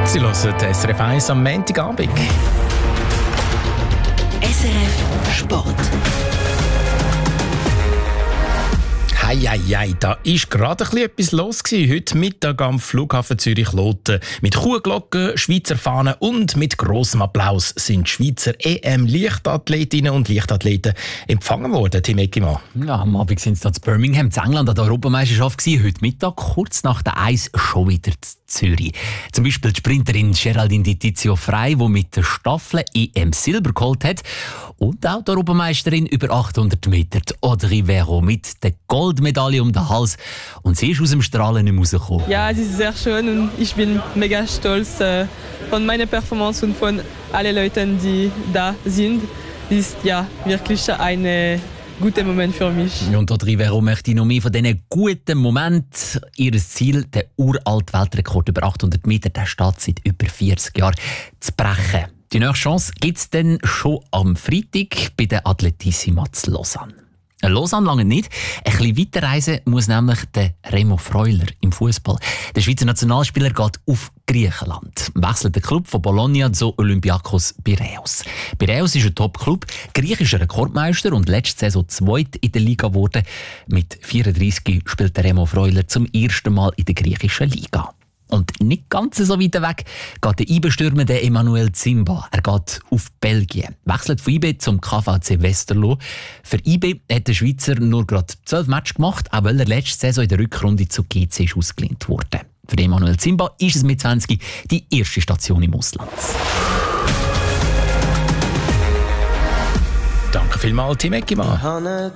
Sie hören SRF 1 am Montagabend. SRF Sport. Hei, da ist gerade etwas los gewesen. Heute Mittag am Flughafen Zürich-Loten. Mit Kuhglocken, Schweizer Fahnen und mit grossem Applaus sind Schweizer EM-Leichtathletinnen und Leichtathleten empfangen worden. Tim Eckimann. Ja, am Abend sind sie in Birmingham, in England, an der Europameisterschaft gewesen. Heute Mittag, kurz nach der Eis, schon wieder in Zürich. Zum Beispiel die Sprinterin Geraldine Di Tizio Frey, die mit der Staffel EM Silber geholt hat. Und auch die Europameisterin über 800 Meter, Audrey Vero, mit der Goldmedaille um den Hals. Und sie ist aus dem Strahlen nicht rausgekommen. Ja, es ist sehr schön und ich bin mega stolz von meiner Performance und von allen Leuten, die da sind. Es ist ja wirklich ein guter Moment für mich. Und Audrey Vero möchte noch mehr von diesen guten Momenten. Ihr Ziel, der uralte Weltrekord über 800 Meter, der steht seit über 40 Jahren, zu brechen. Die nächste Chance gibt es dann schon am Freitag bei der Atletissima zu Lausanne. Lausanne lange nicht. Ein bisschen weiterreisen muss nämlich der Remo Freuler im Fußball. Der Schweizer Nationalspieler geht auf Griechenland. Wechselt der Club von Bologna zu Olympiakos Piräus. Piräus ist ein Top-Club, griechischer Rekordmeister und letzte Saison zweit in der Liga geworden. Mit 34 spielt der Remo Freuler zum ersten Mal in der griechischen Liga. Und nicht ganz so weit weg geht der IB-Stürmer Emmanuel Zimba. Er geht auf Belgien. Wechselt von IB zum KVC Westerlo. Für IB hat der Schweizer nur gerade 12 Matches gemacht, auch weil er letzte Saison in der Rückrunde zu GC ist ausgelehnt wurde. Für Emmanuel Zimba ist es mit 20 die erste Station im Ausland. Danke vielmals, Tim Eckimann.